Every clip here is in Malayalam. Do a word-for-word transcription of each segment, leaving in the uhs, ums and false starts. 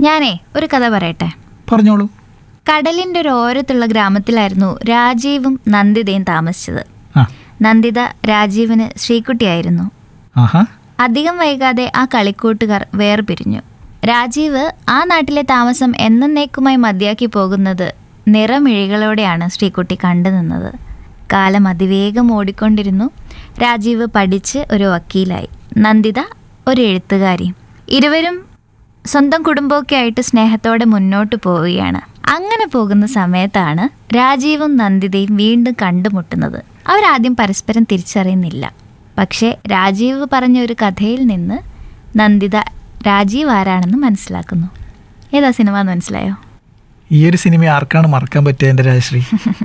ഞാനേ ഒരു കഥ പറയട്ടെ. പറഞ്ഞോളൂ. കടലിൻ്റെ ഒരു ഓരത്തുള്ള ഗ്രാമത്തിലായിരുന്നു രാജീവും നന്ദിതയും താമസിച്ചത്. ആ. നന്ദിത രാജീവിന് ശ്രീകുട്ടിയായിരുന്നു. ആഹാ. അധികം വൈകാതെ ആ കളിക്കൂട്ടുകാർ വേർപിരിഞ്ഞു. രാജീവ് ആ നാട്ടിലെ താമസം എന്നേക്കുമായി മതിയാക്കി പോകുന്നത് നിറമിഴികളോടെയാണ് ശ്രീകുട്ടി കണ്ടു നിന്നത്. കാലം അതിവേഗം ഓടിക്കൊണ്ടിരുന്നു. രാജീവ് പഠിച്ച് ഒരു വക്കീലായി, നന്ദിത ഒരു എഴുത്തുകാരി. ഇരുവരും സ്വന്തം കുടുംബമൊക്കെ ആയിട്ട് സ്നേഹത്തോടെ മുന്നോട്ട് പോവുകയാണ്. അങ്ങനെ പോകുന്ന സമയത്താണ് രാജീവും നന്ദിതയും വീണ്ടും കണ്ടുമുട്ടുന്നത്. അവരാദ്യം പരസ്പരം തിരിച്ചറിയുന്നില്ല. പക്ഷേ രാജീവ് പറഞ്ഞ ഒരു കഥയിൽ നിന്ന് നന്ദിത രാജീവ് ആരാണെന്ന് മനസ്സിലാക്കുന്നു. ഏതാ സിനിമ എന്ന് മനസ്സിലായോ? ഈ ഒരു സിനിമ ആർക്കാണ് മറക്കാൻ പറ്റുക എൻ്റെ രാജശ്രീ?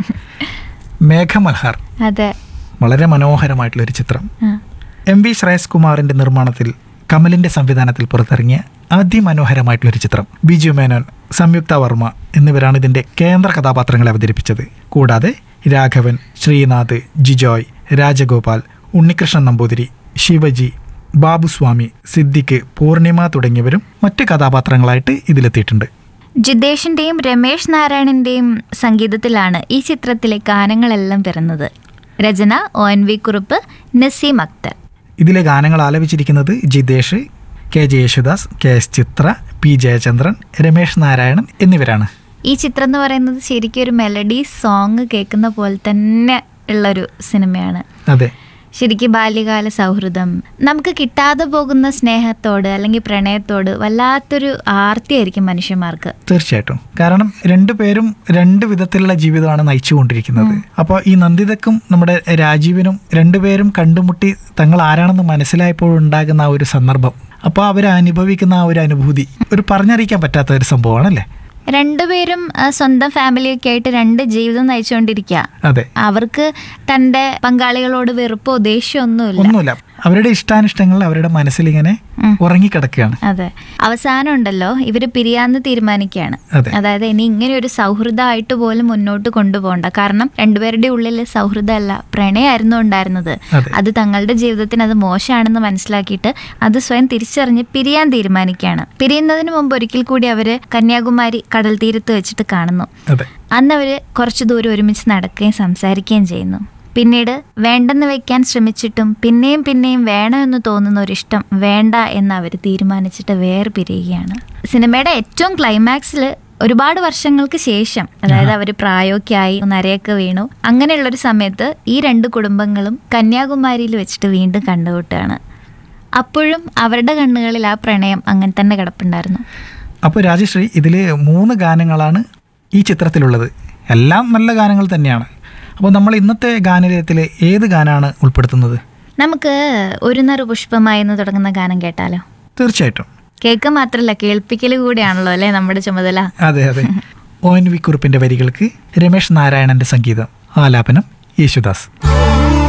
മേഘമൽഹാർ. അതെ, വളരെ മനോഹരമായിട്ടുള്ളൊരു ചിത്രം. ആ. എം വി ശ്രേയസ് കുമാറിൻ്റെ നിർമ്മാണത്തിൽ കമലിൻ്റെ സംവിധാനത്തിൽ പുറത്തിറങ്ങിയ അതിമനോഹരമായിട്ടുള്ളൊരു ചിത്രം. ബിജു മേനോൻ, സംയുക്ത വർമ്മ എന്നിവരാണ് ഇതിൻ്റെ കേന്ദ്ര കഥാപാത്രങ്ങളെ അവതരിപ്പിച്ചത്. കൂടാതെ രാഘവൻ, ശ്രീനാഥ്, ജിജോയ്, രാജഗോപാൽ, ഉണ്ണികൃഷ്ണൻ നമ്പൂതിരി, ശിവജി, ബാബുസ്വാമി, സിദ്ദിഖ്, പൂർണിമ തുടങ്ങിയവരും മറ്റ് കഥാപാത്രങ്ങളായിട്ട് ഇതിലെത്തിയിട്ടുണ്ട്. ജിതേഷിൻ്റെയും രമേശ് നാരായണൻ്റെയും സംഗീതത്തിലാണ് ഈ ചിത്രത്തിലെ ഗാനങ്ങളെല്ലാം പിറന്നത്. രചന O N V Kurup, Naseem Akhtar. ഇതിലെ ഗാനങ്ങൾ ആലപിച്ചിരിക്കുന്നത് Jithesh, K J Yesudas, K S ചിത്ര, പി ജയചന്ദ്രൻ, രമേശ് നാരായണൻ എന്നിവരാണ്. ഈ ചിത്രം എന്ന് പറയുന്നത് ശരിക്കും ഒരു മെലഡി സോങ് കേൾക്കുന്ന പോലെ തന്നെ ഉള്ളൊരു സിനിമയാണ്. അതെ, ശരിക്കും ബാല്യകാല സൗഹൃദം, നമുക്ക് കിട്ടാതെ പോകുന്ന സ്നേഹത്തോട് അല്ലെങ്കിൽ പ്രണയത്തോട് വല്ലാത്തൊരു ആർത്തിയായിരിക്കും മനുഷ്യന്മാർക്ക്. തീർച്ചയായിട്ടും. കാരണം രണ്ടുപേരും രണ്ട് വിധത്തിലുള്ള ജീവിതമാണ് നയിച്ചുകൊണ്ടിരിക്കുന്നത്. അപ്പോൾ ഈ നന്ദിതക്കും നമ്മുടെ രാജീവിനും രണ്ടുപേരും കണ്ടുമുട്ടി തങ്ങൾ ആരാണെന്ന് മനസ്സിലായപ്പോഴുണ്ടാകുന്ന ആ ഒരു സന്ദർഭം, അപ്പോൾ അവർ അനുഭവിക്കുന്ന ആ ഒരു അനുഭൂതി ഒരു പറഞ്ഞറിയിക്കാൻ പറ്റാത്ത ഒരു സംഭവമാണല്ലേ. രണ്ടുപേരും സ്വന്തം ഫാമിലിയൊക്കെ ആയിട്ട് രണ്ട് ജീവിതം നയിച്ചുകൊണ്ടിരിക്കുക. അതെ, അവർക്ക് തൻ്റെ പങ്കാളികളോട് വെറുപ്പോ ദേഷ്യമോ ഒന്നുമില്ല. ഒന്നുമില്ല. അവരുടെ ഇഷ്ടാനിഷ്ടങ്ങൾ അവരുടെ മനസ്സിലിങ്ങനെ ഉറങ്ങിക്കിടക്കുകയാണ്. അതെ. അവസാനം ഉണ്ടല്ലോ, ഇവര് പിരിയാന്ന് തീരുമാനിക്കുകയാണ്. അതായത് ഇനി ഇങ്ങനെ ഒരു സൗഹൃദമായിട്ട് പോലും മുന്നോട്ട് കൊണ്ടുപോകണ്ട. കാരണം രണ്ടുപേരുടെ ഉള്ളിൽ സൗഹൃദമല്ല, പ്രണയമായിരുന്നു ഉണ്ടായിരുന്നത്. അത് തങ്ങളുടെ ജീവിതത്തിന് അത് മോശമാണെന്ന് മനസ്സിലാക്കിയിട്ട് അത് സ്വയം തിരിച്ചറിഞ്ഞ് പിരിയാൻ തീരുമാനിക്കുകയാണ്. പിരിയുന്നതിന് മുമ്പ് ഒരിക്കൽ കൂടി അവര് കന്യാകുമാരി കടൽ തീരത്ത് വെച്ചിട്ട് കാണുന്നു. അന്ന് അവര് കുറച്ചു ദൂരം ഒരുമിച്ച് നടക്കുകയും സംസാരിക്കുകയും ചെയ്യുന്നു. പിന്നീട് വേണ്ടെന്ന് വെക്കാൻ ശ്രമിച്ചിട്ടും പിന്നെയും പിന്നെയും വേണമെന്ന് തോന്നുന്ന ഒരിഷ്ടം വേണ്ട എന്ന് അവർ തീരുമാനിച്ചിട്ട് വേർപിരിയുകയാണ്. സിനിമയുടെ ഏറ്റവും ക്ലൈമാക്സിൽ ഒരുപാട് വർഷങ്ങൾക്ക് ശേഷം, അതായത് അവർ പ്രായമൊക്കെ ആയി നരയൊക്കെ വീണു, അങ്ങനെയുള്ളൊരു സമയത്ത് ഈ രണ്ട് കുടുംബങ്ങളും കന്യാകുമാരിയിൽ വെച്ചിട്ട് വീണ്ടും കണ്ടുമുട്ടുകയാണ്. അപ്പോഴും അവരുടെ കണ്ണുകളിൽ ആ പ്രണയം അങ്ങനെ തന്നെ കിടപ്പുണ്ടായിരുന്നു. അപ്പോൾ രാജശ്രീ, ഇതിൽ മൂന്ന് ഗാനങ്ങളാണ് ഈ ചിത്രത്തിലുള്ളത്. എല്ലാം നല്ല ഗാനങ്ങൾ തന്നെയാണ്. അപ്പോൾ നമ്മൾ ഇന്നത്തെ ഗാനലയത്തിൽ ഏത് ഗാനമാണ് ഉൾപ്പെടുത്തുന്നത്? നമുക്ക് ഒരു നറു പുഷ്പമായി എന്ന് തുടങ്ങുന്ന ഗാനം കേട്ടാലോ? തീർച്ചയായിട്ടും. കേൾക്കുക മാത്രമല്ല, കേൾപ്പിക്കൽ കൂടിയാണല്ലോ അല്ലേ നമ്മുടെ ചുമതല. അതെ അതെ. ഒ എൻ വി കുറുപ്പിന്റെ വരികൾക്ക് രമേശ് നാരായണന്റെ സംഗീതം, ആലാപനം യേശുദാസ്.